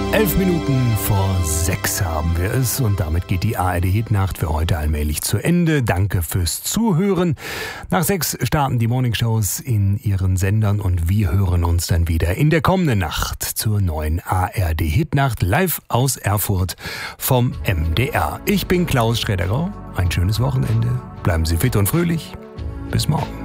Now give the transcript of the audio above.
11 Minuten vor 6 haben wir es und damit geht die ARD-Hitnacht für heute allmählich zu Ende. Danke fürs Zuhören. Nach 6 starten die Morningshows in ihren Sendern und wir hören uns dann wieder in der kommenden Nacht zur neuen ARD-Hitnacht live aus Erfurt vom MDR. Ich bin Klaus Schredderau. Ein schönes Wochenende. Bleiben Sie fit und fröhlich. Bis morgen.